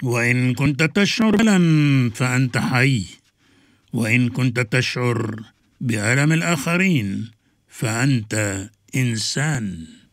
وإن كنت تشعر بألم فأنت حي، وإن كنت تشعر بألم الآخرين فأنت إنسان.